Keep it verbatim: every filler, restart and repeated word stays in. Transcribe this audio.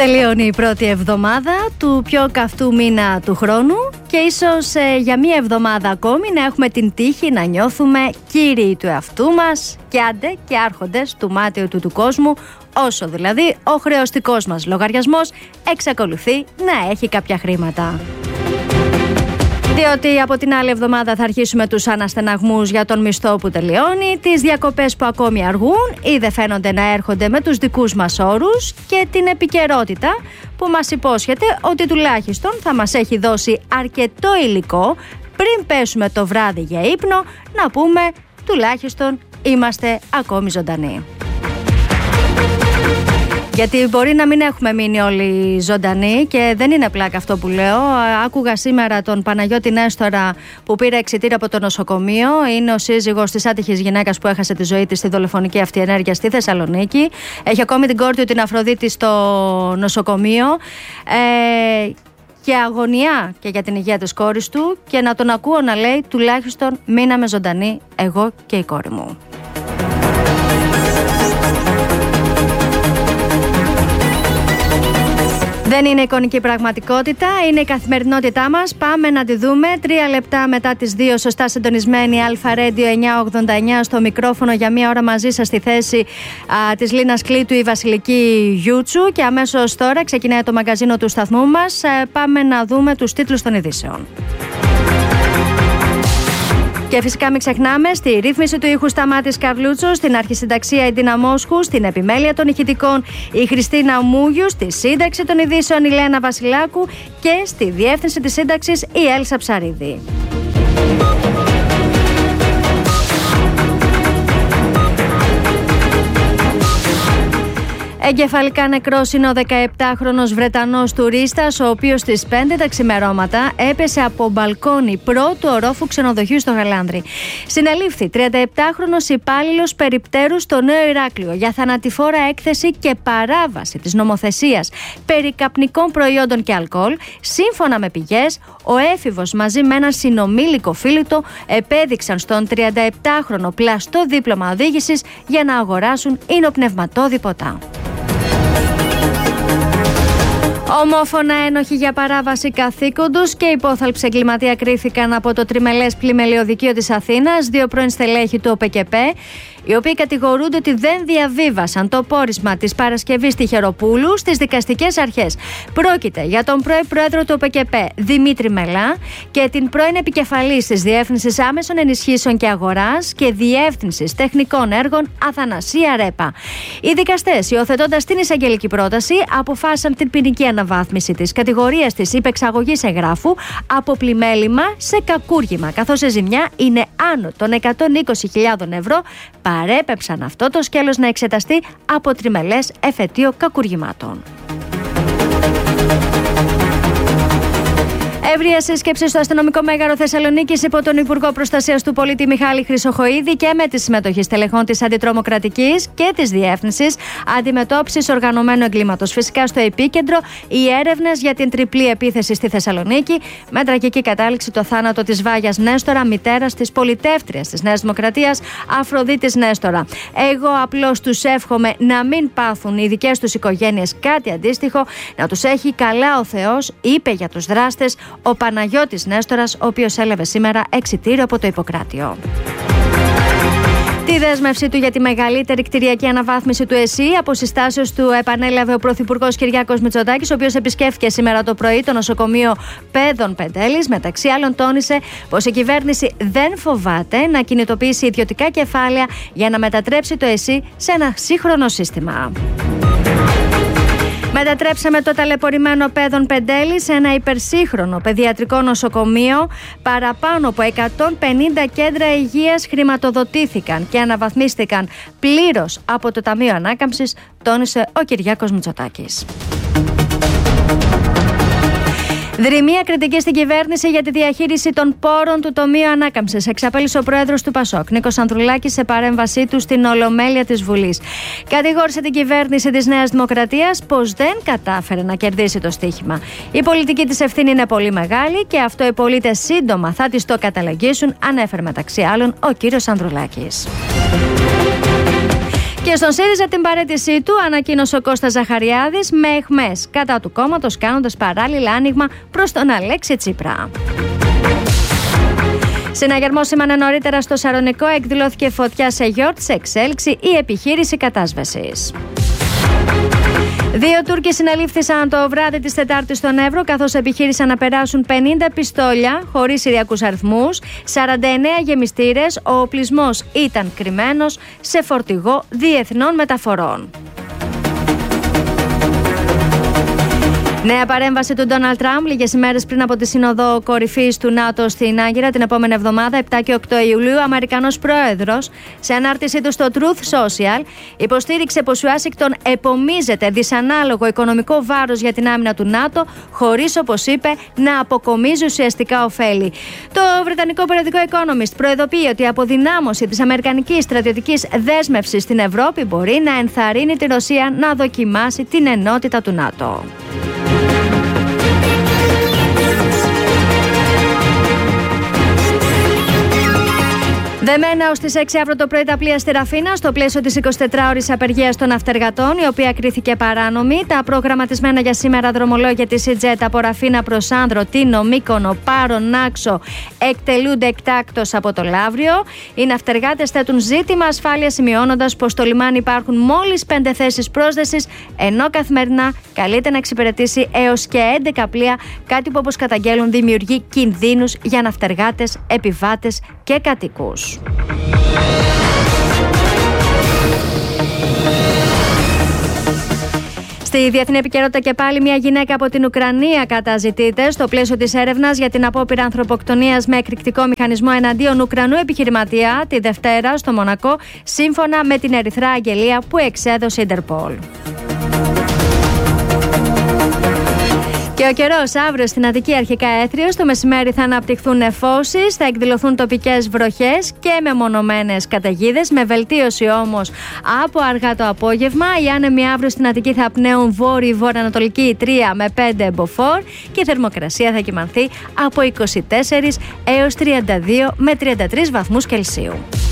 Τελειώνει η πρώτη εβδομάδα του πιο καυτού μήνα του χρόνου και ίσως ε, για μία εβδομάδα ακόμη να έχουμε την τύχη να νιώθουμε κύριοι του εαυτού μας και άντε και άρχοντες του μάτιου του του κόσμου, όσο δηλαδή ο χρεωστικός μας λογαριασμός εξακολουθεί να έχει κάποια χρήματα. Διότι από την άλλη εβδομάδα θα αρχίσουμε τους αναστεναγμούς για τον μισθό που τελειώνει, τις διακοπές που ακόμη αργούν ή δεν φαίνονται να έρχονται με τους δικούς μας όρους και την επικαιρότητα που μας υπόσχεται ότι τουλάχιστον θα μας έχει δώσει αρκετό υλικό πριν πέσουμε το βράδυ για ύπνο να πούμε τουλάχιστον είμαστε ακόμη ζωντανοί. Γιατί μπορεί να μην έχουμε μείνει όλοι ζωντανοί και δεν είναι πλάκα αυτό που λέω. Άκουγα σήμερα τον Παναγιώτη Νέστορα που πήρε εξιτήριο από το νοσοκομείο. Είναι ο σύζυγος της άτυχης γυναίκας που έχασε τη ζωή της στη δολοφονική αυτή ενέργεια στη Θεσσαλονίκη. Έχει ακόμη την κόρη του την Αφροδίτη στο νοσοκομείο. Ε, και αγωνιά και για την υγεία της κόρης του και να τον ακούω να λέει τουλάχιστον μείναμε ζωντανοί εγώ και η κόρη μου. Δεν είναι εικονική πραγματικότητα, είναι η καθημερινότητά μας. Πάμε να τη δούμε. Τρία λεπτά μετά τις δύο, σωστά συντονισμένη Αλφα Radio εννιακόσια ογδόντα εννιά στο μικρόφωνο για μία ώρα μαζί σας στη θέση α, της Λίνας Κλήτου η Βασιλική Γιούτσου. Και αμέσως τώρα ξεκινάει το μαγκαζίνο του σταθμού μας. Ε, πάμε να δούμε τους τίτλους των ειδήσεων. Και φυσικά μην ξεχνάμε στη ρύθμιση του ήχου Σταμάτης Καβλούτσος, στην αρχισυνταξία η Ντίνα Μόσχου, στην επιμέλεια των ηχητικών η Χριστίνα Μούγιου, στη σύνταξη των ειδήσεων η Λένα Βασιλάκου και στη διεύθυνση της σύνταξης η Έλσα Ψαρίδη. Εγκεφαλικά νεκρός είναι ο δεκαεπτάχρονος Βρετανός τουρίστας, ο οποίος στις πέντε τα ξημερώματα έπεσε από μπαλκόνι πρώτου ορόφου ξενοδοχείου στο Γαλάνδρι. Συνελήφθη τριανταεπτάχρονος υπάλληλος περιπτέρου στο Νέο Ηράκλειο για θανατηφόρα έκθεση και παράβαση της νομοθεσίας περί καπνικών προϊόντων και αλκοόλ. Σύμφωνα με πηγές, ο έφηβος μαζί με ένα συνομήλικο φίλο του επέδειξαν στον τριανταεπτάχρονο πλαστό δίπλωμα οδήγησης για να αγοράσουν υνοπνευματώδη ποτά. Ομόφωνα ένοχοι για παράβαση καθήκοντος και υπόθαλψη εγκληματία κρίθηκαν από το τριμελές πλημελιωδικείο της Αθήνας δύο πρώην στελέχη του ΟΠΕΚΕΠΕ, οι οποίοι κατηγορούνται ότι δεν διαβίβασαν το πόρισμα της Παρασκευής Τυχεροπούλου στις δικαστικές αρχές. Πρόκειται για τον πρώην πρόεδρο του ΟΠΕΚΕΠΕ Δημήτρη Μελά και την πρώην επικεφαλής της Διεύθυνσης Άμεσων Ενισχύσεων και Αγοράς και Διεύθυνσης Τεχνικών Έργων Αθανασία Ρέπα. Οι δικαστές, υιοθετώντας την εισαγγελική πρόταση, αποφάσισαν την ποινική αναβάθμιση της κατηγορίας της υπεξαγωγής εγγράφου από πλημέλημα σε κακούργημα, καθώς η ζημιά είναι άνω των εκατόν είκοσι χιλιάδες ευρώ. Παρέπεψαν αυτό το σκέλος να εξεταστεί από τριμελές εφετείο κακουργημάτων. Εύρεια σύσκεψη στο αστυνομικό μέγαρο Θεσσαλονίκης υπό τον Υπουργό Προστασίας του Πολίτη Μιχάλη Χρυσοχοΐδη και με τη συμμετοχή στελεχών της Αντιτρομοκρατικής και της Διεύθυνσης Αντιμετώπισης Οργανωμένου Εγκλήματος. Φυσικά στο επίκεντρο οι έρευνες για την τριπλή επίθεση στη Θεσσαλονίκη, με τραγική κατάληξη το θάνατο της Βάγιας Νέστορα, μητέρας της πολιτεύτριας της Νέας Δημοκρατίας Αφροδίτης Νέστορα. Εγώ απλώς τους εύχομαι να μην πάθουν οι δικές τους οικογένειες κάτι αντίστοιχο, να τους έχει καλά ο Θεός, είπε για τους δράστες ο Παναγιώτης Νέστορας, ο οποίος έλαβε σήμερα εξιτήριο από το Ιπποκράτιο. Τη δέσμευσή του για τη μεγαλύτερη κτηριακή αναβάθμιση του ΕΣΥ από συστάσεις του επανέλαβε ο Πρωθυπουργός Κυριάκος Μητσοτάκης, ο οποίος επισκέφθηκε σήμερα το πρωί το νοσοκομείο Πέδων Πεντέλης. Μεταξύ άλλων, τόνισε πως η κυβέρνηση δεν φοβάται να κινητοποιήσει ιδιωτικά κεφάλαια για να μετατρέψει το ΕΣΥ σε ένα σύγχρονο σύστημα. Μετατρέψαμε το ταλαιπωρημένο Πέδων Πεντέλη σε ένα υπερσύγχρονο παιδιατρικό νοσοκομείο. Παραπάνω από εκατόν πενήντα κέντρα υγείας χρηματοδοτήθηκαν και αναβαθμίστηκαν πλήρως από το Ταμείο Ανάκαμψης, τόνισε ο Κυριάκος Μητσοτάκης. Δρυμία κριτική στην κυβέρνηση για τη διαχείριση των πόρων του Ταμείου Ανάκαμψης, εξαπέλυσε ο πρόεδρος του Πασόκ, Νίκος Ανδρουλάκης, σε παρέμβασή του στην Ολομέλεια της Βουλής. Κατηγόρησε την κυβέρνηση της Νέας Δημοκρατίας πως δεν κατάφερε να κερδίσει το στοίχημα. Η πολιτική της ευθύνη είναι πολύ μεγάλη και αυτό οι πολίτες σύντομα θα της το καταλαγίσουν, ανέφερε μεταξύ άλλων ο κύριος Ανδρουλάκης. Και Και στον ΣΥΡΙΖΑ την παραίτησή του ανακοίνωσε ο Κώστας Ζαχαριάδης με αιχμές κατά του κόμματος, κάνοντας παράλληλα άνοιγμα προς τον Αλέξη Τσίπρα. Συναγερμό σήμανε νωρίτερα στο Σαρονικό, εκδηλώθηκε φωτιά σε γιορτ, σε εξέλιξη η επιχείρηση κατάσβεσης. Δύο Τούρκοι συνελήφθησαν το βράδυ της Τετάρτης στον Εύρο, καθώς επιχείρησαν να περάσουν πενήντα πιστόλια χωρίς συριακούς αριθμούς, σαράντα εννέα γεμιστήρες. Ο οπλισμός ήταν κρυμμένος σε φορτηγό διεθνών μεταφορών. Νέα παρέμβαση του Ντόναλντ Τραμπ λίγες ημέρες πριν από τη Σύνοδο Κορυφής του ΝΑΤΟ στην Άγκυρα την επόμενη εβδομάδα, επτά και οκτώ Ιουλίου. Ο Αμερικανός πρόεδρος, σε ανάρτησή του στο Truth Social, υποστήριξε πως η Ουάσιγκτον επομίζεται δυσανάλογο οικονομικό βάρος για την άμυνα του ΝΑΤΟ, χωρίς, όπως είπε, να αποκομίζει ουσιαστικά ωφέλη. Το βρετανικό περιοδικό Economist προειδοποιεί ότι η αποδυνάμωση της αμερικανικής στρατιωτικής δέσμευσης στην Ευρώπη μπορεί να ενθαρρύνει τη Ρωσία να δοκιμάσει την ενότητα του ΝΑΤΟ. Δεμένα ως τις έξι αύριο το πρωί τα πλοία στη Ραφίνα, στο πλαίσιο της εικοσιτετράωρης απεργίας των ναυτεργατών, η οποία κρίθηκε παράνομη. Τα προγραμματισμένα για σήμερα δρομολόγια της EasyJet από Ραφίνα προς Άνδρο, Τίνο, Μύκονο, Πάρο, Νάξο εκτελούνται εκτάκτως από το Λαύριο. Οι ναυτεργάτες θέτουν ζήτημα ασφάλειας, σημειώνοντας πως στο λιμάνι υπάρχουν μόλις πέντε θέσεις πρόσδεσης, ενώ καθημερινά καλείται να εξυπηρετήσει έως και έντεκα πλοία, κάτι που, όπως καταγγέλουν, δημιουργεί κινδύνους για ναυτεργάτες, επιβάτες και κατοικούς. Στη διεθνή επικαιρότητα και πάλι, μια γυναίκα από την Ουκρανία καταζητείται στο πλαίσιο της έρευνας για την απόπειρα ανθρωποκτονίας με εκρηκτικό μηχανισμό εναντίον Ουκρανού επιχειρηματία τη Δευτέρα στο Μονακό, σύμφωνα με την Ερυθρά Αγγελία που εξέδωσε η Ιντερπολ. Και ο καιρός αύριο στην Αττική, αρχικά έθριος, το μεσημέρι θα αναπτυχθούν νεφώσεις, θα εκδηλωθούν τοπικές βροχές και μεμονωμένες καταιγίδες, με βελτίωση όμως από αργά το απόγευμα. Οι άνεμοι αύριο στην Αττική θα πνέουν βόρειο-βορειοανατολική τρία με πέντε μποφόρ και η θερμοκρασία θα κυμανθεί από είκοσι τέσσερα έως τριάντα δύο με τριάντα τρεις βαθμούς Κελσίου.